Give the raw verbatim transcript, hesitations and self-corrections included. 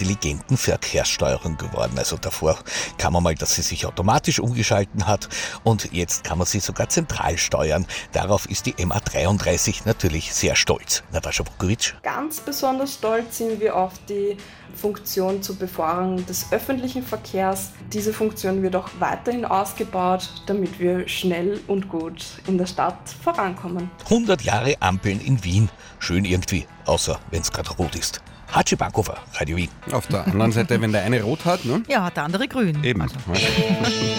intelligenten Verkehrssteuerung geworden. Also davor kann man mal, dass sie sich automatisch umgeschalten hat und jetzt kann man sie sogar zentral steuern. Darauf ist die M A dreiunddreißig natürlich sehr stolz. Natascha Vukovic. Ganz besonders stolz sind wir auf die Funktion zur Befeuerung des öffentlichen Verkehrs. Diese Funktion wird auch weiterhin ausgebaut, damit wir schnell und gut in der Stadt vorankommen. hundert Jahre Ampeln in Wien. Schön irgendwie, außer wenn es gerade rot ist. Hatschi Bankhofer, Radio Wien. Auf der anderen Seite, wenn der eine rot hat, ne? Ja, hat der andere grün. Eben. Also.